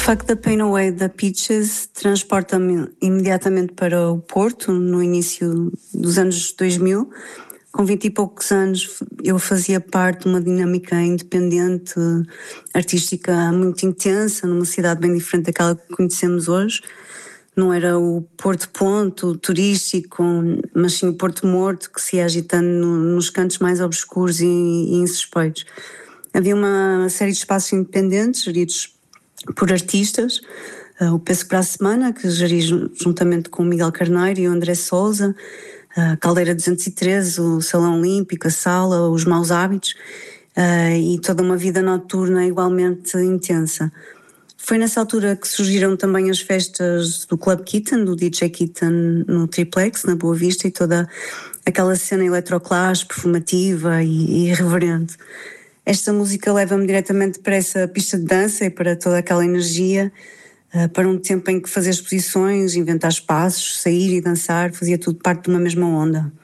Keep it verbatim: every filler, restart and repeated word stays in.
facto da Pain Away da Peaches transporta-me imediatamente para o Porto, no início dos anos dois mil. Com vinte e poucos anos eu fazia parte de uma dinâmica independente, artística muito intensa, numa cidade bem diferente daquela que conhecemos hoje. Não era o Porto Ponto turístico, mas sim o Porto Morto que se ia agitando no, nos cantos mais obscuros e, e insuspeitos. Havia uma série de espaços independentes geridos por artistas, uh, o Peso para a Semana, que geri juntamente com o Miguel Carneiro e o André Sousa, a Caldeira duzentos e treze, o Salão Olímpico, a Sala, os Maus Hábitos, uh, e toda uma vida noturna igualmente intensa. Foi nessa altura que surgiram também as festas do Club Kitten, do D J Kitten no Triplex, na Boa Vista, e toda aquela cena electroclash, performativa e, e irreverente. Esta música leva-me diretamente para essa pista de dança e para toda aquela energia, uh, para um tempo em que fazer exposições, inventar espaços, sair e dançar, fazia tudo parte de uma mesma onda.